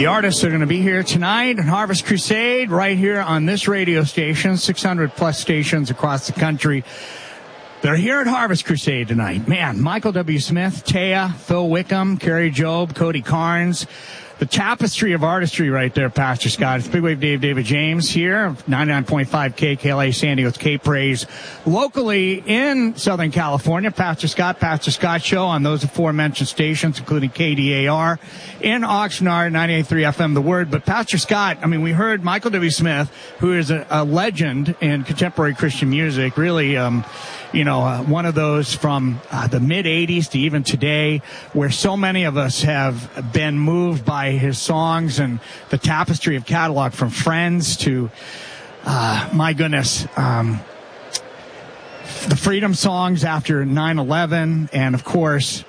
The artists are going to be here tonight at Harvest Crusade right here on this radio station, 600 plus stations across the country. They're here at Harvest Crusade tonight. Man, Michael W. Smith, Taya, Phil Wickham, Carrie Job, Cody Carnes. The tapestry of artistry right there, Pastor Scott. It's Big Wave David James here, 99.5 KKLA San Diego's K-Praise. Locally in Southern California, Pastor Scott Show on those aforementioned stations, including KDAR. In Oxnard, 98.3 FM, The Word. But Pastor Scott, I mean, we heard Michael W. Smith, who is a legend in contemporary Christian music, really, one of those from the mid-'80s to even today, where so many of us have been moved by his songs and the tapestry of catalog, from Friends to, the Freedom songs after 9/11, and of course,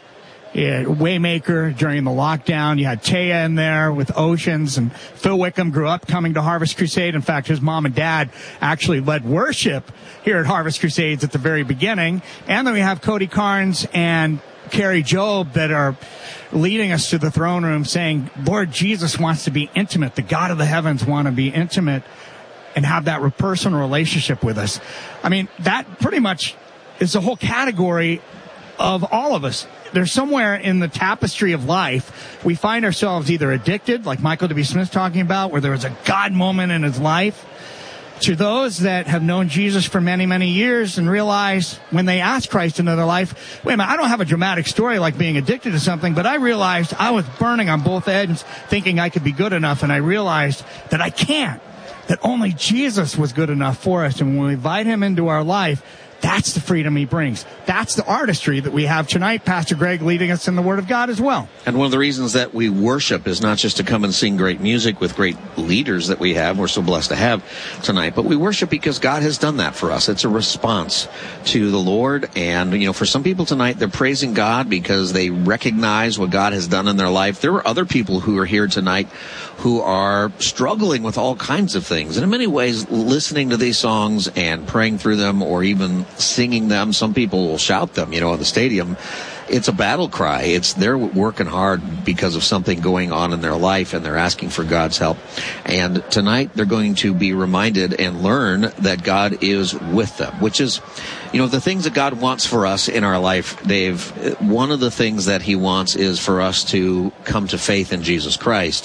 Waymaker during the lockdown. You had Taya in there with Oceans, and Phil Wickham grew up coming to Harvest Crusade. In fact, his mom and dad actually led worship here at Harvest Crusades at the very beginning. And then we have Cody Carnes and Carrie Job that are leading us to the throne room, saying, Lord Jesus wants to be intimate. The God of the heavens want to be intimate and have that personal relationship with us. I mean, that pretty much is the whole category of all of us. There's somewhere in the tapestry of life, we find ourselves either addicted, like Michael W. Smith talking about, where there was a God moment in his life, to those that have known Jesus for many, many years and realize when they ask Christ into their life, wait a minute, I don't have a dramatic story like being addicted to something, but I realized I was burning on both ends thinking I could be good enough, and I realized that I can't, that only Jesus was good enough for us. And when we invite him into our life, that's the freedom he brings. That's the artistry that we have tonight. Pastor Greg leading us in the Word of God as well. And one of the reasons that we worship is not just to come and sing great music with great leaders that we have, we're so blessed to have tonight, but we worship because God has done that for us. It's a response to the Lord. And, for some people tonight, they're praising God because they recognize what God has done in their life. There are other people who are here tonight who are struggling with all kinds of things. And in many ways, listening to these songs and praying through them, or even singing them, some people will shout them, in the stadium. It's a battle cry. They're working hard because of something going on in their life, and they're asking for God's help. And tonight they're going to be reminded and learn that God is with them, which is, the things that God wants for us in our life, Dave. One of the things that he wants is for us to come to faith in Jesus Christ.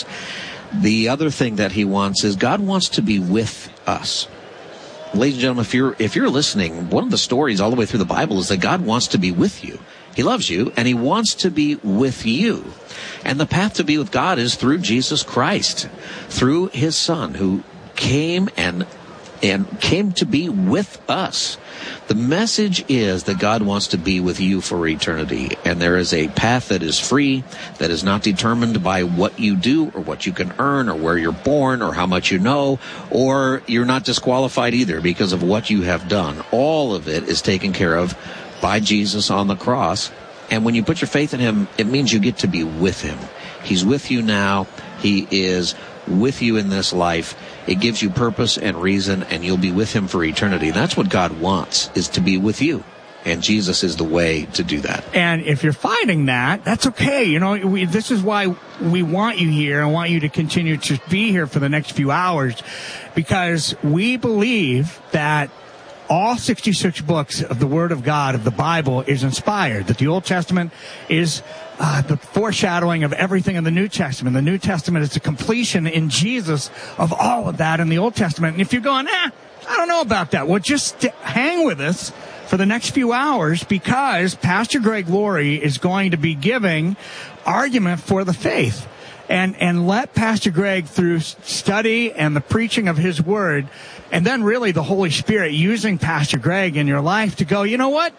The other thing that he wants is God wants to be with us. Ladies and gentlemen, if you're listening, one of the stories all the way through the Bible is that God wants to be with you. He loves you, and he wants to be with you. And the path to be with God is through Jesus Christ, through his Son, who came and came to be with us. The message is that God wants to be with you for eternity, and there is a path that is free, that is not determined by what you do or what you can earn or where you're born or how much you know, or you're not disqualified either because of what you have done. All of it is taken care of by Jesus on the cross, and when you put your faith in him, it means you get to be with him. He's with you now. He is with you in this life. It gives you purpose and reason, and you'll be with him for eternity. That's what God wants, is to be with you. And Jesus is the way to do that. And if you're fighting that, that's okay. This is why we want you here. I want you to continue to be here for the next few hours, because we believe that all 66 books of the Word of God, of the Bible, is inspired, that the Old Testament is the foreshadowing of everything in the New Testament. The New Testament is the completion in Jesus of all of that in the Old Testament. And if you're going, I don't know about that, well, just hang with us for the next few hours, because Pastor Greg Laurie is going to be giving argument for the faith. And let Pastor Greg, through study and the preaching of his word, and then really the Holy Spirit using Pastor Greg in your life to go, you know what?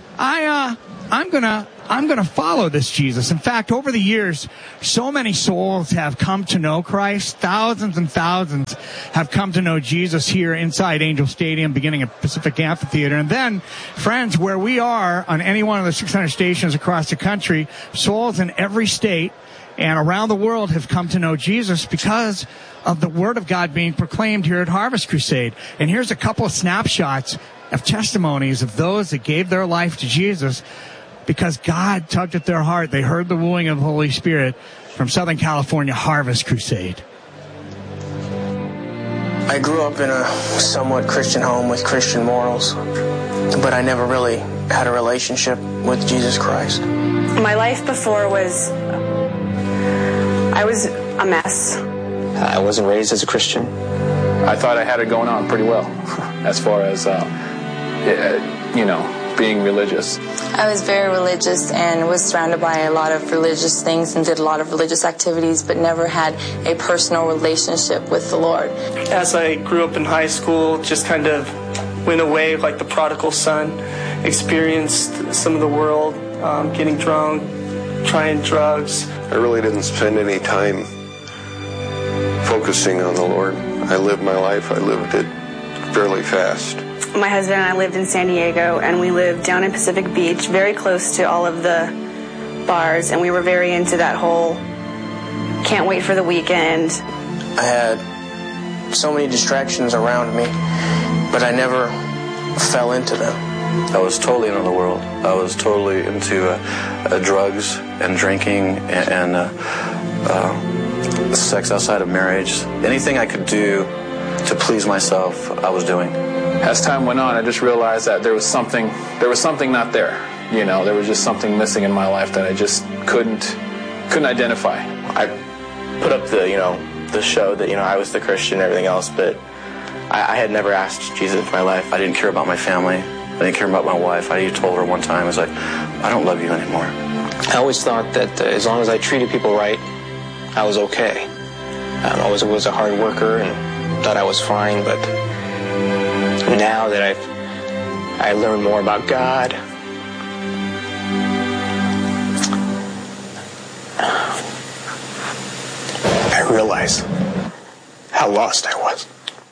I'm gonna follow this Jesus. In fact, over the years, so many souls have come to know Christ. Thousands and thousands have come to know Jesus here inside Angel Stadium, beginning at Pacific Amphitheater. And then, friends, where we are on any one of the 600 stations across the country, souls in every state and around the world have come to know Jesus because of the Word of God being proclaimed here at Harvest Crusade. And here's a couple of snapshots of testimonies of those that gave their life to Jesus because God tugged at their heart. They heard the wooing of the Holy Spirit. from Southern California Harvest Crusade. I grew up in a somewhat Christian home with Christian morals, but I never really had a relationship with Jesus Christ. My life before I was a mess. I wasn't raised as a Christian. I thought I had it going on pretty well as far as, being religious. I was very religious and was surrounded by a lot of religious things and did a lot of religious activities, but never had a personal relationship with the Lord. As I grew up in high school, just kind of went away like the prodigal son, experienced some of the world, getting drunk, trying drugs. I really didn't spend any time focusing on the Lord. I lived my life. I lived it fairly fast. My husband and I lived in San Diego, and we lived down in Pacific Beach, very close to all of the bars, and we were very into that whole can't wait for the weekend. I had so many distractions around me, but I never fell into them. I was totally into the world. I was totally into drugs and drinking and sex outside of marriage. Anything I could do to please myself, I was doing. As time went on, I just realized that there was something not there. There was just something missing in my life that I just couldn't identify. I put up the show that, I was the Christian and everything else, but I had never asked Jesus in my life. I didn't care about my family. I didn't care about my wife. I told her one time, I was like, I don't love you anymore. I always thought that as long as I treated people right, I was okay. I always was a hard worker and thought I was fine, but now that I learned more about God, I realized how lost I was.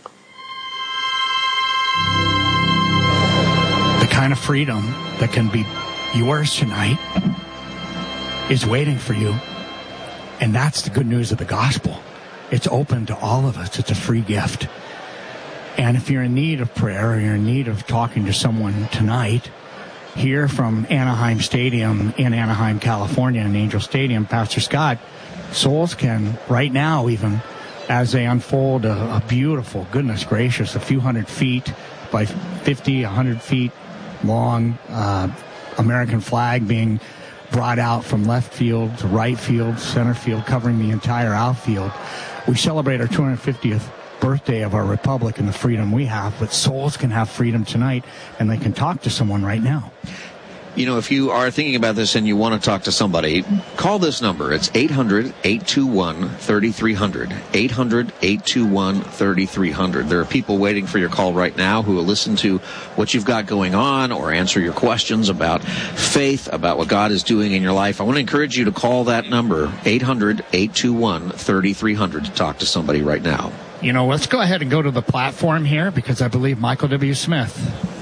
The kind of freedom that can be yours tonight is waiting for you. And that's the good news of the gospel. It's open to all of us. It's a free gift. And if you're in need of prayer or you're in need of talking to someone tonight, here from Anaheim Stadium in Anaheim, California, in Angel Stadium, Pastor Scott, souls can, right now even, as they unfold a beautiful, goodness gracious, a few hundred feet by 50, 100 feet long American flag being brought out from left field to right field, center field, covering the entire outfield. We celebrate our 250th birthday of our republic and the freedom we have, but souls can have freedom tonight, and they can talk to someone right now. If you are thinking about this and you want to talk to somebody, call this number. It's 800-821-3300. 800-821-3300. There are people waiting for your call right now who will listen to what you've got going on or answer your questions about faith, about what God is doing in your life. I want to encourage you to call that number, 800-821-3300, to talk to somebody right now. Let's go ahead and go to the platform here because I believe Michael W. Smith